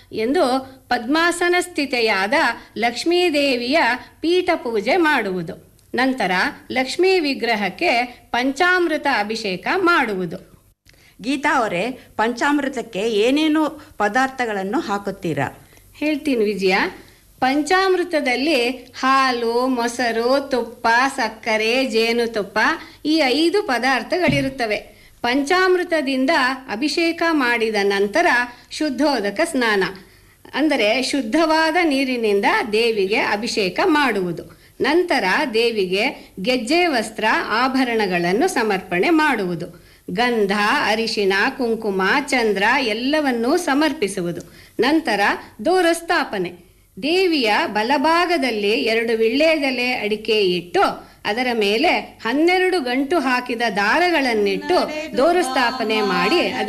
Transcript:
ಎಂದು ಪದ್ಮಾಸನ ಸ್ಥಿತೆಯಾದ ಲಕ್ಷ್ಮೀದೇವಿಯ ಪೀಠ ಪೂಜೆ ಮಾಡುವುದು. ನಂತರ ಲಕ್ಷ್ಮೀ ವಿಗ್ರಹಕ್ಕೆ ಪಂಚಾಮೃತ ಅಭಿಷೇಕ ಮಾಡುವುದು. ಗೀತಾ ಅವರೇ, ಪಂಚಾಮೃತಕ್ಕೆ ಏನೇನು ಪದಾರ್ಥಗಳನ್ನು ಹಾಕುತ್ತೀರಾ? ಹೇಳ್ತೀನಿ ವಿಜಯ. ಪಂಚಾಮೃತದಲ್ಲಿ ಹಾಲು, ಮೊಸರು, ತುಪ್ಪ, ಸಕ್ಕರೆ, ಜೇನುತುಪ್ಪ ಈ 5 ಪದಾರ್ಥಗಳಿರುತ್ತವೆ. ಪಂಚಾಮೃತದಿಂದ ಅಭಿಷೇಕ ಮಾಡಿದ ನಂತರ ಶುದ್ಧೋದಕ ಸ್ನಾನ, ಅಂದರೆ ಶುದ್ಧವಾದ ನೀರಿನಿಂದ ದೇವಿಗೆ ಅಭಿಷೇಕ ಮಾಡುವುದು. ನಂತರ ದೇವಿಗೆ ಗೆಜ್ಜೆ ವಸ್ತ್ರ, ಆಭರಣಗಳನ್ನು ಸಮರ್ಪಣೆ ಮಾಡುವುದು. ಗಂಧ, ಅರಿಶಿಣ, ಕುಂಕುಮ, ಚಂದ್ರ ಎಲ್ಲವನ್ನೂ ಸಮರ್ಪಿಸುವುದು. ನಂತರ ದೋರಸ್ಥಾಪನೆ. ದೇವಿಯ ಬಲಭಾಗದಲ್ಲಿ 2 ವಿಳ್ಯೆದೆಲೆ ಅಡಿಕೆ ಇಟ್ಟು ಅದರ ಮೇಲೆ 12 ಗಂಟು ಹಾಕಿದ ದಾರಗಳನ್ನಿಟ್ಟು ದೋರಸ್ಥಾಪನೆ ಮಾಡಿ